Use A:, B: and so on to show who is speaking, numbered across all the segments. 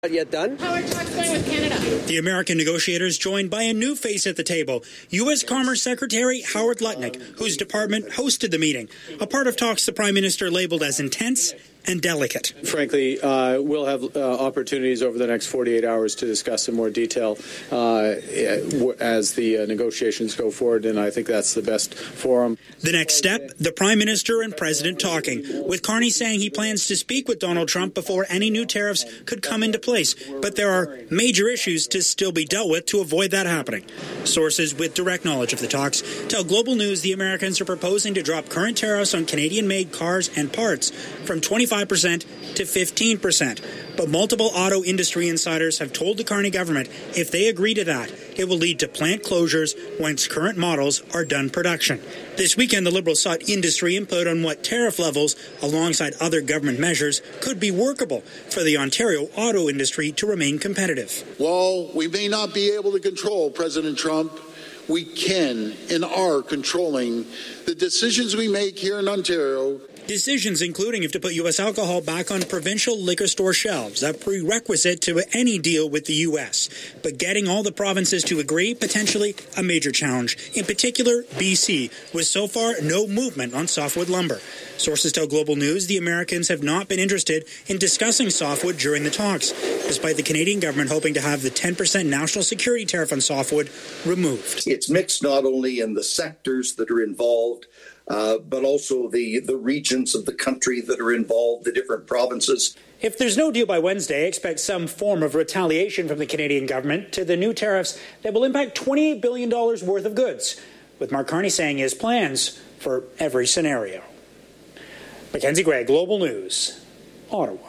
A: Not yet done.
B: How are talks going with Canada?
C: The American negotiators joined by a new face at the table, U.S. Commerce Secretary Howard Lutnick, whose department hosted the meeting, a part of talks the Prime Minister labeled as intense and delicate.
D: Frankly, we'll have opportunities over the next 48 hours to discuss in more detail as the negotiations go forward, and I think that's the best forum.
C: The next step, the Prime Minister and President talking, with Carney saying he plans to speak with Donald Trump before any new tariffs could come into place. But there are major issues to still be dealt with to avoid that happening. Sources with direct knowledge of the talks tell Global News the Americans are proposing to drop current tariffs on Canadian-made cars and parts from 25% to 15%. But multiple auto industry insiders have told the Carney government if they agree to that, it will lead to plant closures once current models are done production. This weekend, the Liberals sought industry input on what tariff levels, alongside other government measures, could be workable for the Ontario auto industry to remain competitive.
E: While we may not be able to control President Trump, we can and are controlling the decisions we make here in Ontario.
C: Decisions including if to put U.S. alcohol back on provincial liquor store shelves, a prerequisite to any deal with the U.S. But getting all the provinces to agree, potentially a major challenge. In particular, BC, with so far no movement on softwood lumber. Sources tell Global News the Americans have not been interested in discussing softwood during the talks, despite the Canadian government hoping to have the 10% national security tariff on softwood removed.
F: It's mixed not only in the sectors that are involved, but also the regions of the country that are involved, the different provinces.
C: If there's no deal by Wednesday, expect some form of retaliation from the Canadian government to the new tariffs that will impact $28 billion worth of goods, with Mark Carney saying he has plans for every scenario. Mackenzie Gray, Global News, Ottawa.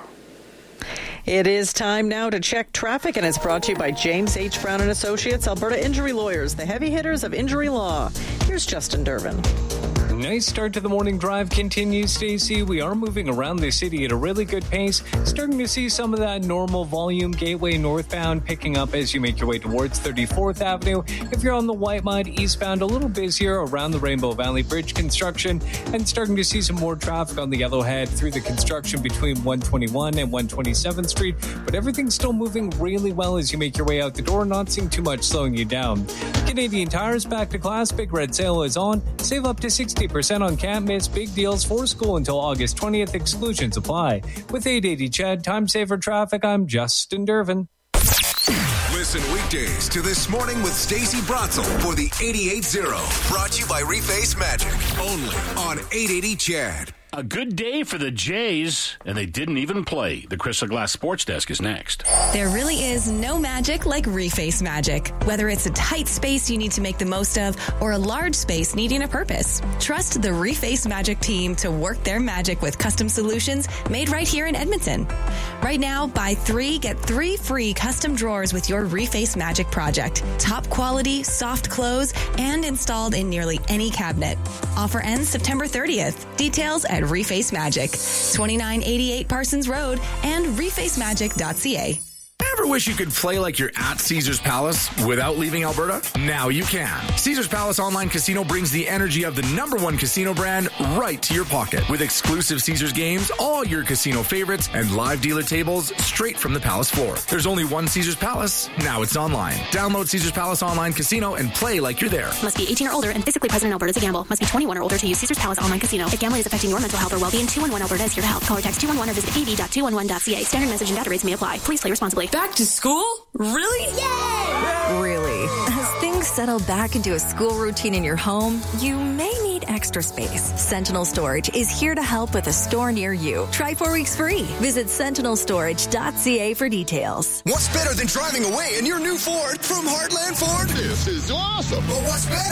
G: It is time now to check traffic, and it's brought to you by James H. Brown & Associates, Alberta Injury Lawyers, the heavy hitters of injury law. Here's Justin Durbin.
H: Nice start to the morning drive continues, Stacey. We are moving around the city at a really good pace. Starting to see some of that normal volume Gateway northbound picking up as you make your way towards 34th Avenue. If you're on the White Mud eastbound, a little busier around the Rainbow Valley Bridge construction, and starting to see some more traffic on the Yellowhead through the construction between 121 and 127th Street. But everything's still moving really well as you make your way out the door, not seeing too much slowing you down. Canadian Tire's back to class. Big Red Sale is on. Save up to 60% on can't miss big deals for school until August 20th. Exclusions apply. With 880 CHED, time saver traffic, I'm Justin Durbin.
I: Listen weekdays to This Morning with Stacey Bratzel for the 88.0. Brought to you by Reface Magic. Only on 880 CHED.
J: A good day for the Jays, and they didn't even play. The Crystal Glass Sports Desk is next.
K: There really is no magic like Reface Magic. Whether it's a tight space you need to make the most of or a large space needing a purpose, trust the Reface Magic team to work their magic with custom solutions made right here in Edmonton. Right now, buy 3, get 3 free custom drawers with your Reface Magic project. Top quality, soft close, and installed in nearly any cabinet. Offer ends September 30th. Details at Reface Magic, 2988 Parsons Road and refacemagic.ca.
L: Ever wish you could play like you're at Caesars Palace without leaving Alberta? Now you can. Caesars Palace Online Casino brings the energy of the #1 casino brand right to your pocket. With exclusive Caesars games, all your casino favorites, and live dealer tables straight from the Palace floor. There's only one Caesars Palace. Now it's online. Download Caesars Palace Online Casino and play like you're there.
M: Must be 18 or older and physically present in Alberta to gamble. Must be 21 or older to use Caesars Palace Online Casino. If gambling is affecting your mental health or well-being, 211 Alberta is here to help. Call or text 211 or visit pb.211.ca. Standard message and data rates may apply. Please play responsibly.
N: Back to school? Really?
K: Yay!
G: Really?
O: As things settle back into a school routine in your home, you may need extra space. Sentinel Storage is here to help with a store near you. Try 4 weeks free. Visit sentinelstorage.ca for details.
I: What's better than driving away in your new Ford from Heartland Ford?
E: This is awesome.
I: But what's better?